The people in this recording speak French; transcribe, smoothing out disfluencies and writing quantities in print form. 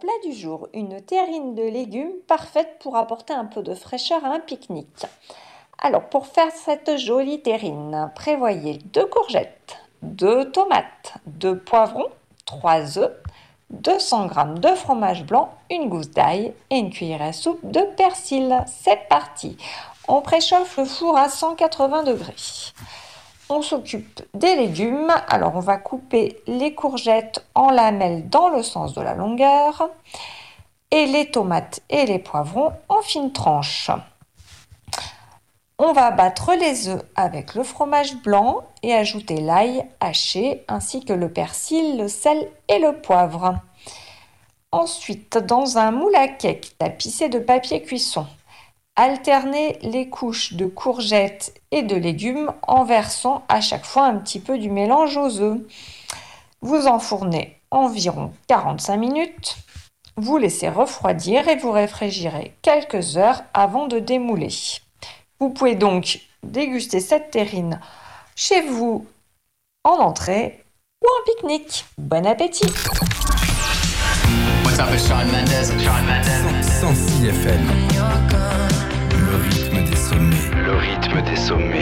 plat du jour, une terrine de légumes parfaite pour apporter un peu de fraîcheur à un pique-nique. Alors pour faire cette jolie terrine, prévoyez 2 courgettes, 2 tomates, 2 poivrons, 3 œufs, 200 g de fromage blanc, une gousse d'ail et une cuillère à soupe de persil. C'est parti! On préchauffe le four à 180 degrés. On s'occupe des légumes. Alors on va couper les courgettes en lamelles dans le sens de la longueur et les tomates et les poivrons en fines tranches. On va battre les œufs avec le fromage blanc et ajouter l'ail haché ainsi que le persil, le sel et le poivre. Ensuite, dans un moule à cake tapissé de papier cuisson, alternez les couches de courgettes et de légumes en versant à chaque fois un petit peu du mélange aux œufs. Vous enfournez environ 45 minutes. Vous laissez refroidir et vous réfrigérez quelques heures avant de démouler. Vous pouvez donc déguster cette terrine chez vous en entrée ou en pique-nique. Bon appétit! What's up, it's Shawn Mendes. 106 FM. Le rythme des sommets.